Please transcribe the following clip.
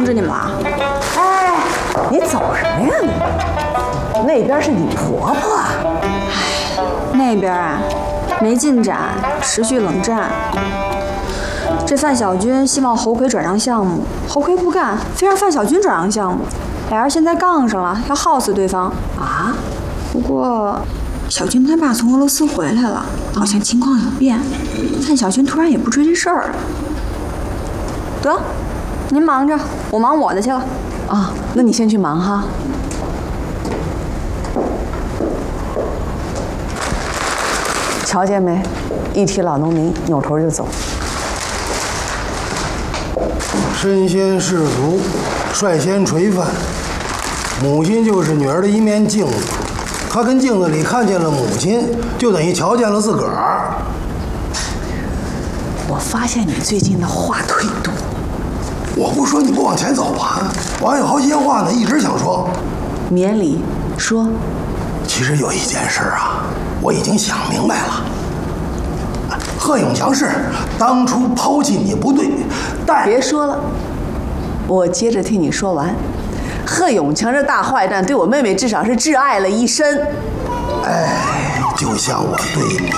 着你们了。 哎，你走什么呀你？那边是你婆婆啊。 那边啊，没进展，持续冷战。这范小军希望侯奎转让项目，侯奎不干，非让范小军转让项目，俩人现在杠上了，要耗死对方啊。不过，小军他爸从俄罗斯回来了，好像情况有变。范小军突然也不追这事儿了。得，您忙着，我忙我的去了。 啊，那你先去忙哈。瞧见没？一提老农民，扭头就走。 身先士卒，率先垂范。母亲就是女儿的一面镜子，她跟镜子里看见了母亲，就等于瞧见了自个儿。 我发现你最近的话忒多。 我不说你不往前走啊！我还有好些话呢，一直想说。 免礼，说。 其实有一件事啊，我已经想明白了。贺永强是当初抛弃你不对，但别说了，我接着听你说完。贺永强这大坏蛋对我妹妹至少是挚爱了一生。 哎，就像我对你，